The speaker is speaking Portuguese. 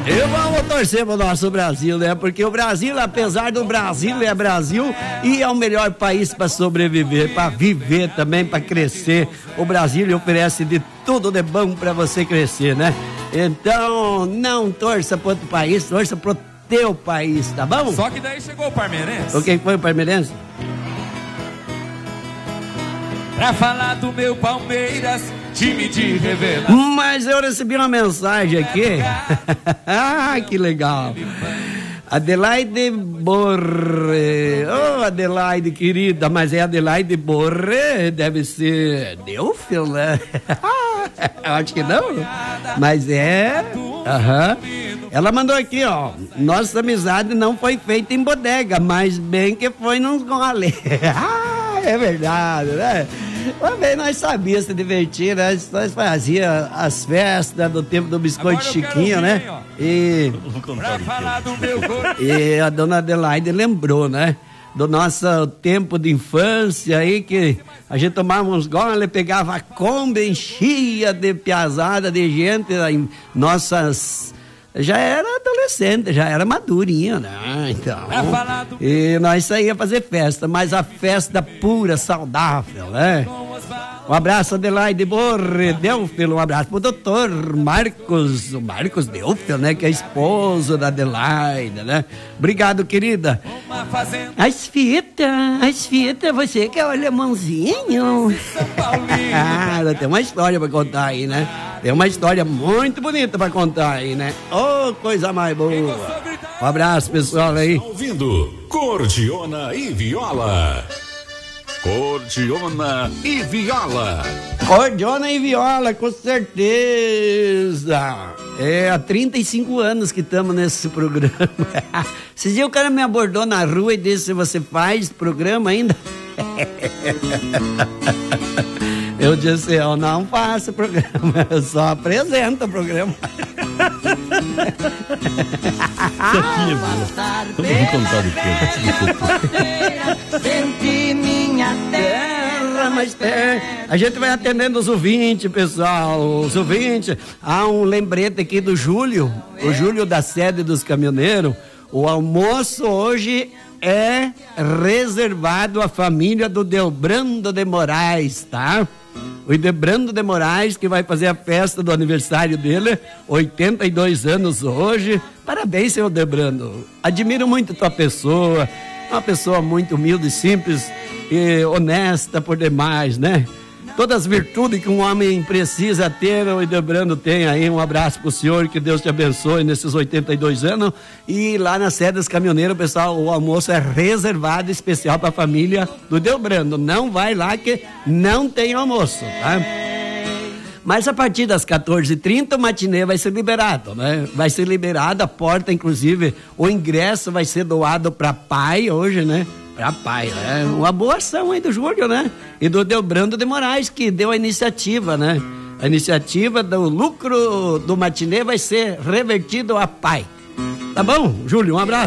E vamos torcer pro nosso Brasil, né? Porque o Brasil, apesar do Brasil, é Brasil e é o melhor país para sobreviver, para viver também, para crescer. O Brasil lhe oferece de tudo de bom para você crescer, né? Então, não torça pro outro país, torça pro teu país, tá bom? Só que daí chegou o Parmeirense. O que foi o Parmeirense? Pra falar do meu Palmeiras, time de revelação. Mas eu recebi uma mensagem aqui. Ah, que legal. Adelaide Borre. Oh, Adelaide, querida, mas é Adelaide Borre? Deve ser Delfil, né? Eu acho que não. Mas é. Aham. Ela mandou aqui, ó. Nossa amizade não foi feita em bodega, mas bem que foi nos gole. Ah, é verdade, né? Também nós sabíamos se divertir, né? Nós fazíamos as festas do tempo do biscoito Chiquinho, né? E a dona Adelaide lembrou, né? Do nosso tempo de infância aí, que a gente tomava uns goles, pegava a Kombi, enchia de piazada de gente, nossas... Já era adolescente, já era madurinha, né? Então, e nós saíamos fazer festa, mas a festa pura, saudável, né? Um abraço, Adelaide Borre, Delfil, um abraço pro doutor Marcos, o Marcos Delfil, né? Que é esposo da Adelaide, né? Obrigado, querida. As fitas, você que é o alemãozinho. Ah, tem uma história pra contar aí, né? Tem uma história muito bonita pra contar aí, né? Oh, coisa mais boa. Um abraço, pessoal aí. Ouvindo Cordiona e Viola. Cordiona e Viola. Cordiona e Viola, com certeza. É, há 35 anos que estamos nesse programa. Esses dias o cara me abordou na rua e disse: você faz programa ainda? Eu disse: eu não faço programa, eu só apresento o programa. Vamos contar de Senti minha terra mais perto. A gente vai atendendo os ouvintes, pessoal. Os ouvintes. Há um lembrete aqui do Júlio, o Júlio da sede dos caminhoneiros. O almoço hoje é reservado à família do Delbrando de Moraes, tá? O Delbrando de Moraes, que vai fazer a festa do aniversário dele, 82 anos hoje. Parabéns, seu Delbrando. Admiro muito tua pessoa, uma pessoa muito humilde, simples e honesta por demais, né? Todas as virtudes que um homem precisa ter, o Delbrando tem aí. Um abraço pro senhor, que Deus te abençoe nesses 82 anos. E lá na sede dos caminhoneiros, pessoal, o almoço é reservado especial para a família do Delbrando. Não vai lá que não tem almoço, tá? Mas a partir das 14h30 o matinê vai ser liberado, né? Vai ser liberado a porta, inclusive o ingresso vai ser doado para pai hoje, né? Pra pai, né? Uma boa ação aí do Júlio, né? E do Delbrando de Moraes, que deu a iniciativa, né? A iniciativa do lucro do matinê vai ser revertido a pai. Tá bom, Júlio? Um abraço.